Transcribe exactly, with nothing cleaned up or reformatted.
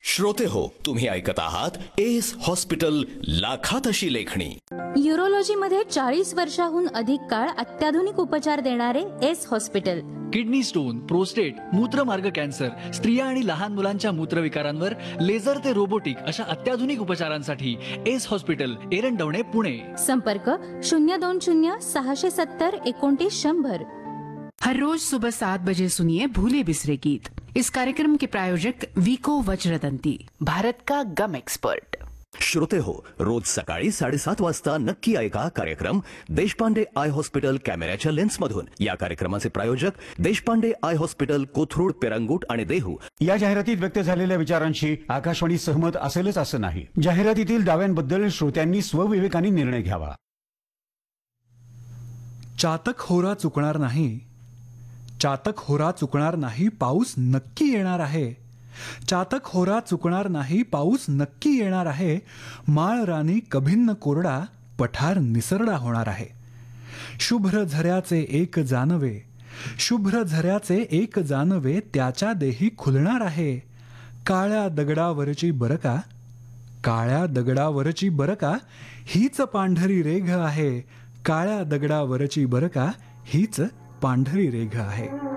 श्रोते हो, तुम्ही ऐकत आहात एस हॉस्पिटल लाखात अशी लेखणी. यूरोलॉजीमध्ये चाळीस वर्षाहून अधिक काळ अत्याधुनिक उपचार देणारे S hospital. Kidney stone, prostate, मूत्रमार्ग cancer, स्त्रिया आणि लहान मुलांच्या मूत्रविकारांवर लेझर ते रोबोटिक अशा अत्याधुनिक उपचारांसाठी एस हॉस्पिटल, एरंडवणे, पुणे. संपर्क शून्य दोन शून्य सहाशे सत्तर एकोणतीस शंभर. हर रोज सुबह सात बजे सुनिए भूले बिसरे गीत. इस कार्यक्रम के प्रायोजक विको वज्रदंती, भारत का गम एक्सपर्ट. श्रोते हो, रोज सकाळी साडेसात वाजता नक्की ऐका कार्यक्रम देशपांडे आय हॉस्पिटल कॅमेऱ्याच्या लेन्समधून. या कार्यक्रमाचे प्रायोजक देशपांडे आय हॉस्पिटल, कोथरूड, पेरंगूट आणि देहू. या जाहिरातीत व्यक्त झालेल्या विचारांशी आकाशवाणी सहमत असेलच असं नाही. जाहिरातीतील दाव्यांबद्दल श्रोत्यांनी स्वविवेकाने निर्णय घ्यावा. चातक होरा चुकणार नाही, चातक होरा चुकणार नाही, पाऊस नक्की येणार आहे. चातक होरा चुकणार नाही, पाऊस नक्की येणार आहे. माळ रानी कभिन्न कोरडा, पठार निसरडा होणार आहे. शुभ्र झऱ्याचे एक जानवे, शुभ्र झऱ्याचे एक जानवे, त्याच्या देही खुलणार आहे. काळ्या दगडावरची बरका, काळ्या दगडावरची बरका, हीच पांढरी रेघ आहे. काळ्या दगडावरची बरका, हीच पांढरी रेघ आहे.